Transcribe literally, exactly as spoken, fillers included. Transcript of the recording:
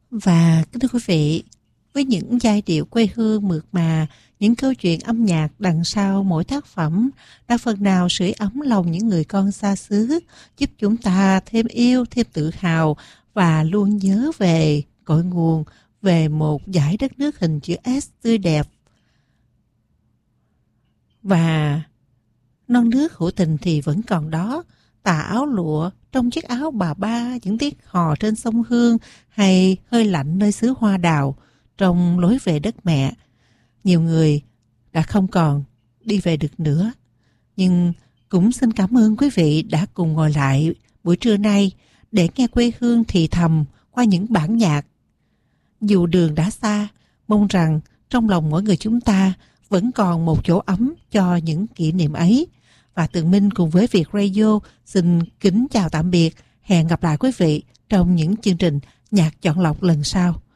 Và kính thưa quý vị, với những giai điệu quê hương mượt mà, những câu chuyện âm nhạc đằng sau mỗi tác phẩm đã phần nào sưởi ấm lòng những người con xa xứ, giúp chúng ta thêm yêu, thêm tự hào và luôn nhớ về cội nguồn, về một dải đất nước hình chữ S tươi đẹp. Và non nước hữu tình thì vẫn còn đó, tà áo lụa trong chiếc áo bà ba, những tiếng hò trên sông Hương hay hơi lạnh nơi xứ hoa đào trong lối về đất mẹ. Nhiều người đã không còn đi về được nữa, nhưng cũng xin cảm ơn quý vị đã cùng ngồi lại buổi trưa nay để nghe quê hương thì thầm qua những bản nhạc. Dù đường đã xa, mong rằng trong lòng mỗi người chúng ta vẫn còn một chỗ ấm cho những kỷ niệm ấy. Và Tường Minh cùng với Việt Radio xin kính chào tạm biệt. Hẹn gặp lại quý vị trong những chương trình nhạc chọn lọc lần sau.